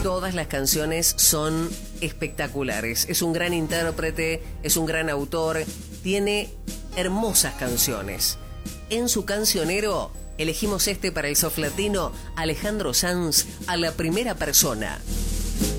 Todas las canciones son espectaculares. Es un gran intérprete, es un gran autor, tiene hermosas canciones. En su cancionero elegimos para el soft latino, Alejandro Sanz, A la primera persona.